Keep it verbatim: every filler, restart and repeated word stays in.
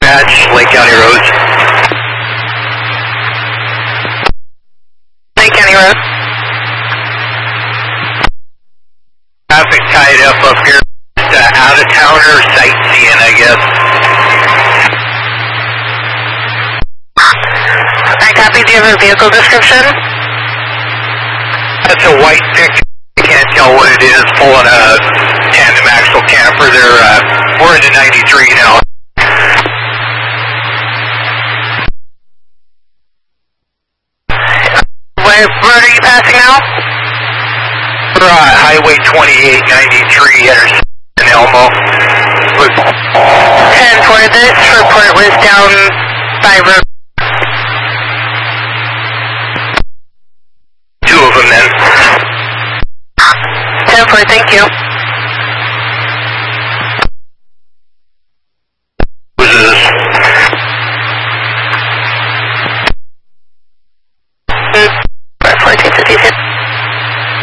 dispatch, Lake County Roads. Lake County Road. Traffic tied up up here. Just uh, out of towner sightseeing, I guess. I copy. Do you have a vehicle description? That's a white pickup. I can't tell what it is. Pulling a tandem axle camper. They're, uh, we're into ninety-three now. Where road are you passing now? We're uh, Highway twenty-eight ninety-three intersection Elmo. And for this report was down by road